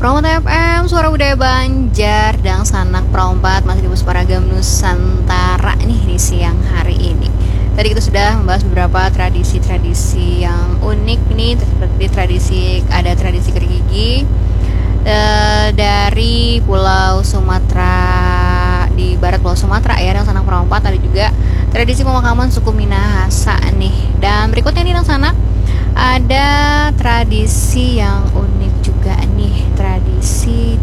Pramuka FM, Suara Budaya Banjar dan Sanak Praompat masih di Pusparagam Nusantara nih di siang hari ini. Tadi kita sudah membahas beberapa tradisi-tradisi yang unik nih, seperti ada tradisi kerigigi dari Pulau Sumatera, di barat Pulau Sumatera ya, dan Sanak Praompat. Ada juga tradisi pemakaman suku Minahasa nih. Dan berikutnya nih, Sanak, ada tradisi yang unik juga nih, tradisi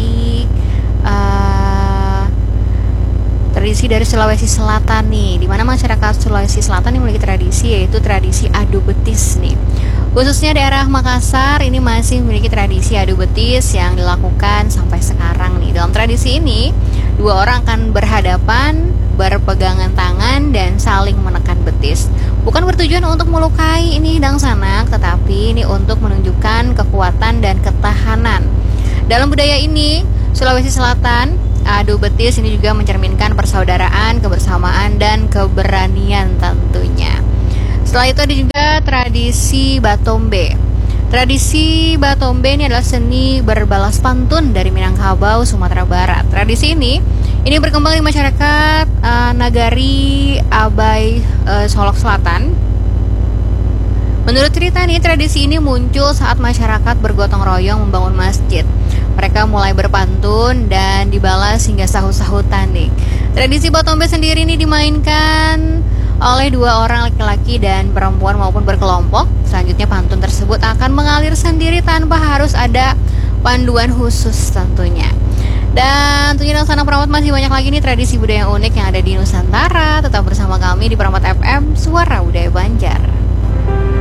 dari Sulawesi Selatan nih, dimana masyarakat Sulawesi Selatan ini memiliki tradisi, yaitu tradisi adu betis nih. Khususnya daerah Makassar ini masih memiliki tradisi adu betis yang dilakukan sampai sekarang nih. Dalam tradisi ini, dua orang akan berhadapan, berpegangan tangan dan saling menekan betis. Bukan bertujuan untuk melukai ini Dang Sanak, tetapi ini untuk menunjukkan kekuatan dan ketahanan. Dalam budaya ini, Sulawesi Selatan, adu betis ini juga mencerminkan persaudaraan, kebersamaan, dan keberanian tentunya. Setelah itu ada juga tradisi Batombe. Tradisi Batombe ini adalah seni berbalas pantun dari Minangkabau, Sumatera Barat. Tradisi ini berkembang di masyarakat Nagari Abai, Solok Selatan. Menurut cerita nih, tradisi ini muncul saat masyarakat bergotong royong membangun masjid. Mereka mulai berpantun dan dibalas hingga sahut-sahutan nih. Tradisi Batombe sendiri ini dimainkan oleh dua orang laki-laki dan perempuan maupun berkelompok. Selanjutnya pantun tersebut akan mengalir sendiri tanpa harus ada panduan khusus tentunya. Dan tentunya Sanak Praompat masih banyak lagi nih tradisi budaya yang unik yang ada di Nusantara. Tetap bersama kami di Praompat FM, Suara Budaya Banjar.